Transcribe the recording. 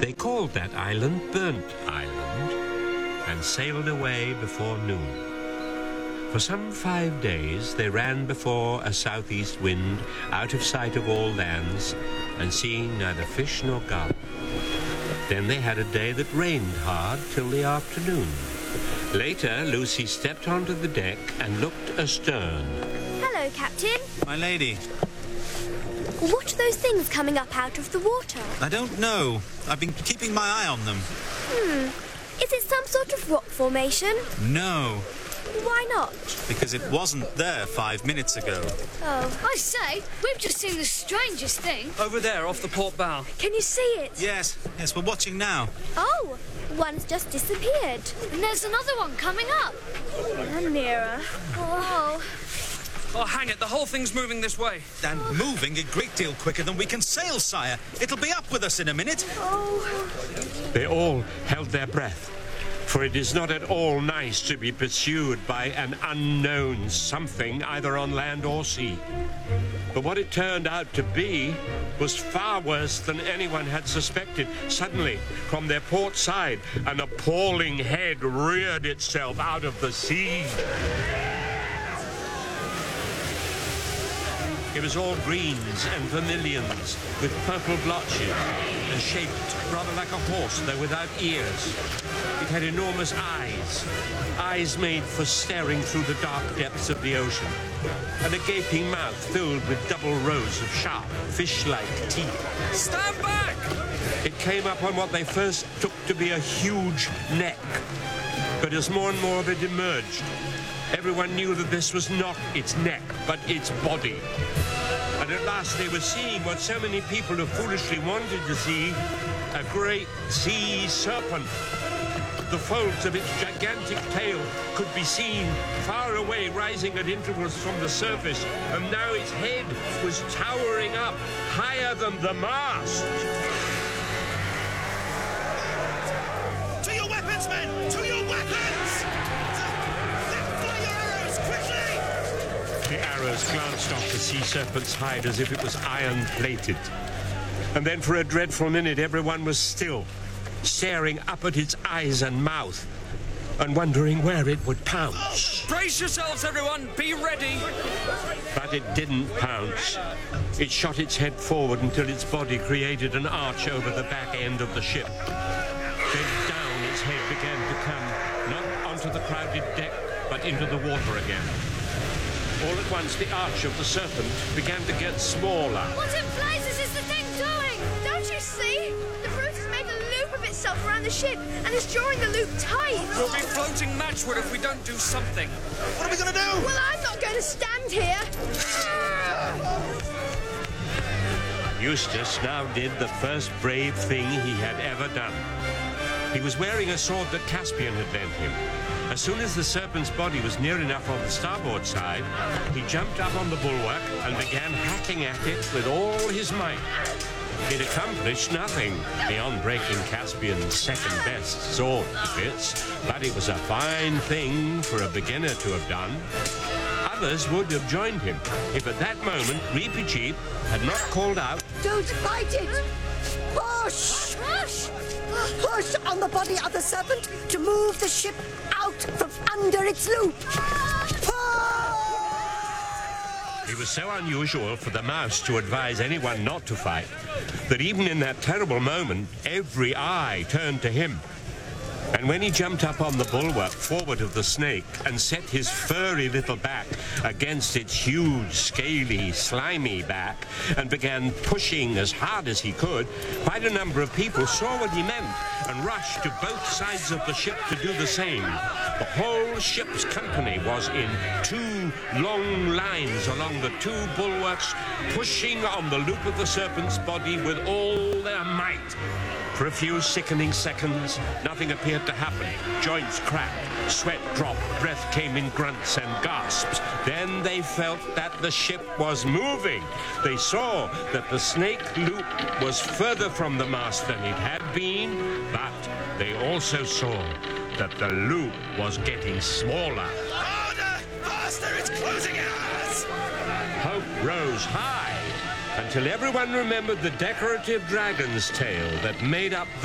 They called that island Burnt Island and sailed away before noon. For some 5 days they ran before a southeast wind, out of sight of all lands, and seeing neither fish nor gull. Then they had a day that rained hard till the afternoon. Later, Lucy stepped onto the deck and looked astern. Hello, Captain. My lady. What are those things coming up out of the water? I don't know. I've been keeping my eye on them. Is it some sort of rock formation? No, Why not? because it wasn't there 5 minutes ago. Oh. I say, we've just seen the strangest thing. Over there, off the port bow. Can you see it? Yes, we're watching now. Oh, one's just disappeared. And there's another one coming up. And nearer. Oh. Oh, hang it, the whole thing's moving this way. And moving a great deal quicker than we can sail, sire. It'll be up with us in a minute. Oh. They all held their breath, for it is not at all nice to be pursued by an unknown something, either on land or sea. But what it turned out to be was far worse than anyone had suspected. Suddenly, from their port side, an appalling head reared itself out of the sea. It was all greens and vermilions, with purple blotches, and shaped rather like a horse, though without ears. It had enormous eyes made for staring through the dark depths of the ocean, and a gaping mouth filled with double rows of sharp, fish-like teeth. Stand back! It came up on what they first took to be a huge neck, but as more and more of it emerged, everyone knew that this was not its neck, but its body. And at last they were seeing what so many people have foolishly wanted to see, a great sea serpent. The folds of its gigantic tail could be seen far away, rising at intervals from the surface, and now its head was towering up higher than the mast. To your weapons, men! To your weapons! Fire your arrows, quickly! The arrows glanced off the sea serpent's hide as if it was iron-plated. And then for a dreadful minute everyone was still, staring up at its eyes and mouth, and wondering where it would pounce. Brace yourselves, everyone! Be ready! But it didn't pounce. It shot its head forward until its body created an arch over the back end of the ship. Then down its head began to come, not onto the crowded deck, but into the water again. All at once, the arch of the serpent began to get smaller. What in blazes is the thing doing? Don't you see? The brute has made a loop of itself around the ship and is drawing the loop tight. We'll be floating matchward if we don't do something. What are we going to do? Well, I'm not going to stand here. Eustace now did the first brave thing he had ever done. He was wearing a sword that Caspian had lent him. As soon as the serpent's body was near enough on the starboard side, he jumped up on the bulwark and began hacking at it with all his might. It accomplished nothing beyond breaking Caspian's second-best sword to bits, but it was a fine thing for a beginner to have done. Others would have joined him if at that moment Reepicheep had not called out, Don't fight it! Push! Push! Push on the body of the serpent to move the ship out from under its loop! Push! It was so unusual for the mouse to advise anyone not to fight that even in that terrible moment, every eye turned to him. And when he jumped up on the bulwark forward of the snake and set his furry little back against its huge, scaly, slimy back and began pushing as hard as he could, quite a number of people saw what he meant and rushed to both sides of the ship to do the same. The whole ship's company was in two long lines along the two bulwarks, pushing on the loop of the serpent's body with all their might. For a few sickening seconds, nothing appeared to happen. Joints cracked, sweat dropped, breath came in grunts and gasps. Then they felt that the ship was moving. They saw that the snake loop was further from the mast than it had been, but they also saw that the loop was getting smaller. Harder! Faster! It's closing in on us! Hope rose high until everyone remembered the decorative dragon's tail that made up the